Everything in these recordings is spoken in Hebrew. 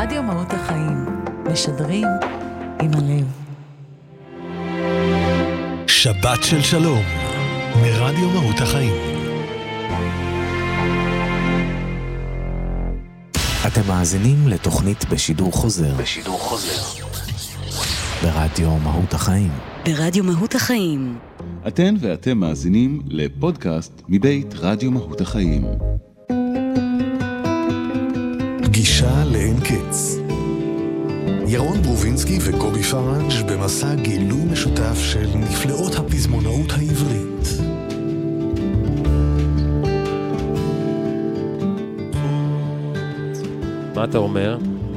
רדיו מהות החיים, משדרים עם הלב. שבת של שלום, מרדיו מהות החיים. אתם מאזינים לתוכנית בשידור חוזר. ברדיו מהות החיים. ברדיו מהות החיים. אתן ואתם מאזינים לפודקאסט מבית רדיו מהות החיים. פגישה לאין קץ. ירון ברובינסקי וקובי פרנג' במסע גילוי משותף של נפלאות הפזמונאות העברית. מה אתה אומר?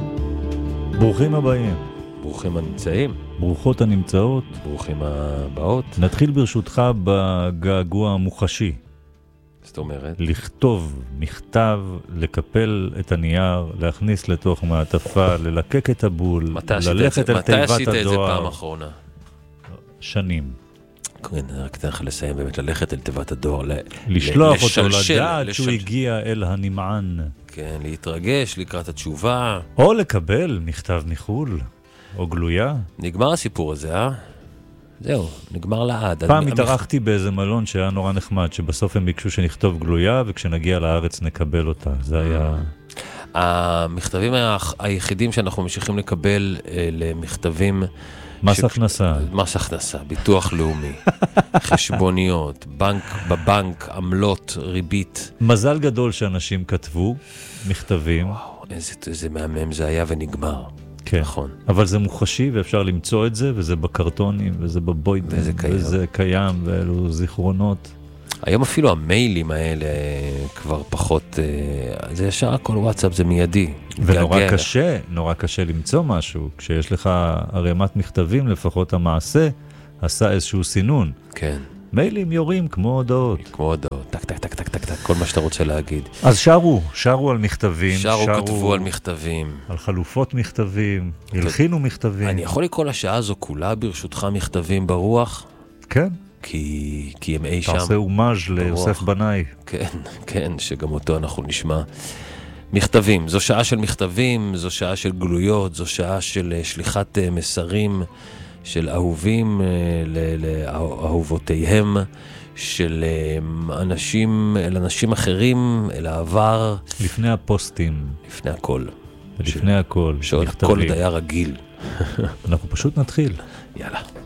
ברוכים הבאים. ברוכים הנמצאים. ברוכות הנמצאות. ברוכים הבאות. נתחיל ברשותך בגעגוע המוחשי. זאת אומרת? לכתוב מכתב, לקפל את הנייר, להכניס לתוך מעטפה, ללקק את הבול, ללכת אל תיבת הדואר. מתי עשית את זה פעם אחרונה? שנים. כן, רק תן לך לסיים באמת, ללכת אל תיבת הדואר, לשלוח אותו לדעת שהוא הגיע אל הנמען. כן, להתרגש לקראת התשובה. או לקבל מכתב מחול, או גלויה. נגמר הסיפור הזה, אה? זהו, נגמר לעד. פעם התארחתי באיזה מלון שהיה נורא נחמד, שבסוף הם ביקשו שנכתוב גלויה, וכשנגיע לארץ נקבל אותה. זה היה... המכתבים היחידים שאנחנו ממשיכים לקבל למכתבים... מס הכנסה. מס הכנסה, ביטוח לאומי, חשבוניות, בבנק, עמלות, ריבית. מזל גדול שאנשים כתבו מכתבים. וואו, איזה מהמם זה היה ונגמר. כן, נכון. אבל זה מוחשי ואפשר למצוא את זה, וזה בקרטונים, וזה בבוידים, וזה קיים, ואלו זיכרונות. היום אפילו המיילים האלה כבר פחות, זה ישר הכל וואטסאפ, זה מיידי. נורא קשה למצוא משהו, כשיש לך ערימת מכתבים, לפחות המעשה עשה איזשהו סינון. כן. מיילים יורים כמו הודעות. כמו הודעות, טק, טק, טק, טק, טק, טק, כל מה שאתה רוצה להגיד. אז שרו על מכתבים. כתבו על מכתבים. על חלופות מכתבים, הלחינו מכתבים. אני יכול לקרוא לשעה הזו כולה ברשותך מכתבים ברוח? כן. כי הם אי שם. תעשה אומאז' ליוסף בנאי. כן, כן, שגם אותו אנחנו נשמע. מכתבים, זו שעה של מכתבים, זו שעה של גלויות, זו שעה של שליחת מסרים של אהובים לאהובותיהם, של אנשים אל אנשים אחרים, אל העבר. לפני הפוסטים. לפני הכל. לפני הכל. שעוד הכל דייר רגיל. אנחנו פשוט נתחיל. יאללה.